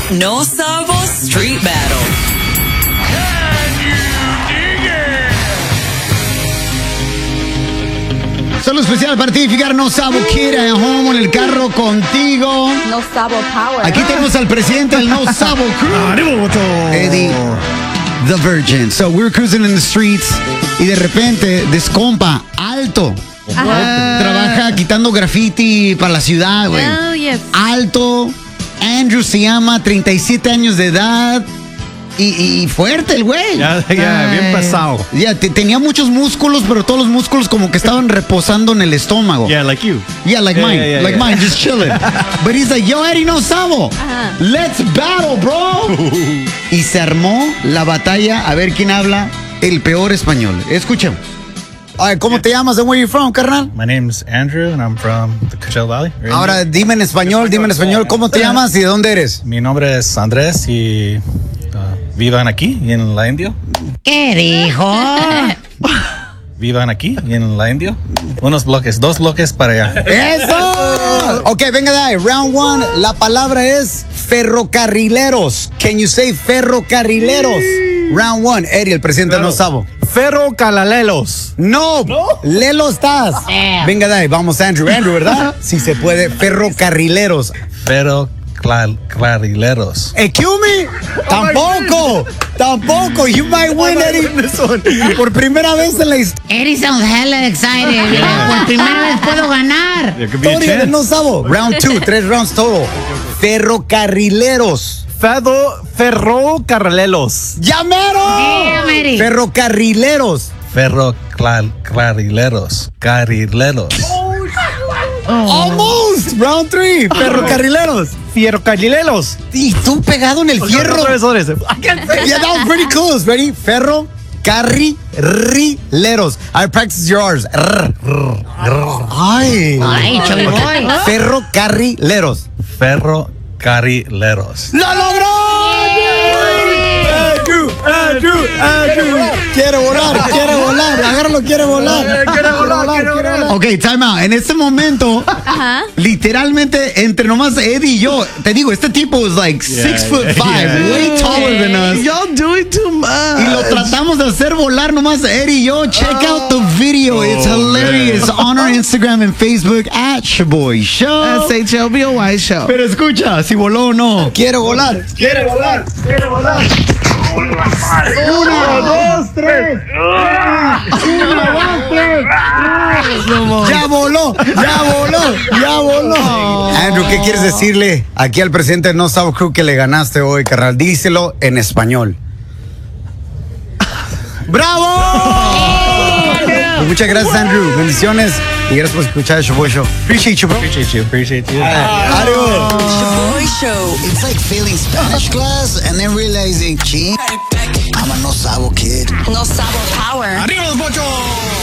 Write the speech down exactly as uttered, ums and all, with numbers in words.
No Sabo Street Battle. Solo especial para ti, Figar No Sabo Kid at home en el carro contigo. No Sabo Power. Aquí tenemos al presidente del No Sabo Crew, Eddie the Virgin. So we were cruising in the streets y de repente, descompa, alto. Ajá. Trabaja quitando graffiti para la ciudad, güey. Oh, yes. Alto. Andrew se llama, treinta y siete años de edad. Y, y fuerte el güey. Ya, ya, bien pesado. Ya, te- tenía muchos músculos, pero todos los músculos como que estaban reposando en el estómago. Yeah, like you. Yeah, like Yeah, mine. yeah, yeah, like yeah. mine, just chilling. But he's like, yo, Eddie No Sabo. Ajá. Let's battle, bro. Y se armó la batalla a ver quién habla el peor español. Escuchen. Ay, ¿cómo te llamas? And where you from, carnal? My name's Andrew and I'm from the Coachella Valley. Right Ahora here. dime en español, dime en español, ¿cómo te llamas y de dónde eres? Mi nombre es Andrés y uh, vivan aquí en la India. ¿Qué dijo? Vivan aquí en la India. Unos bloques, dos bloques para allá. ¡Eso! Ok, venga de ahí. Round one, la palabra es ferrocarrileros. Can you say ferrocarrileros? Round one, Eddie, el presidente No Sabo. Ferrocalalelos. No, Lelo estás. Venga de ahí, vamos Andrew, Andrew, ¿verdad? Si se puede, ferrocarrileros. Ferrocalaleros. Excuse me, tampoco, tampoco. You might win, Eddie. Por primera vez en la Eddie sounds hella excited. Por primera vez puedo ganar. There could be a historia de chance. No Sabo. Round two, tres rounds todo. Ferrocarrileros. Fedo, ferrocarrileros. ¡Llamero! Damn, Eddie. Ferrocarrileros. Ferrocarrileros. Carrileros. Almost. Round three. Ferrocarrileros. Ferrocarrileros. Y tú pegado en el fierro. Otra vez, otra vez. Yeah, that was pretty close. Ready? Ferro, carrileros. I practice your R's. Rr, rr, rr. Ay. Ay, Choy Boy. Ferro, carrileros. Ferrocarrileros. ¡Lo logró! Andrew, Andrew, Andrew. Quiere volar, quiere volar. Agárralo, quiere volar. Quiere volar, quiere volar. Ok, time out. En este momento, Ajá. literalmente, entre nomás Eddie y yo, te digo, este tipo is like six foot five, yeah. way taller than us. Y'all doing too much. Y lo tratamos de hacer volar nomás Eddie y yo. Check out the video. It's hilarious. On our Instagram and Facebook at Shaboy Show. S H L B O Y show. Pero escucha, si voló o no. Quiere volar. Quiere volar. Quiere volar. Uno, dos, tres. Uno, dos, tres. Ya voló, ya voló, ya voló. Andrew, ¿qué quieres decirle aquí al presidente de No Sabo Crew que le ganaste hoy, carnal? Díselo en español. ¡Bravo! Pues muchas gracias, Andrew. Bendiciones y gracias por escuchar el Shaboy Show. Appreciate you, bro. Appreciate you. Appreciate you. Adiós. Shaboy Show. It's like failing Spanish class and then realizing, gee, I'm a No Sabo kid. No Sabo Power. ¡Arriba los bochos!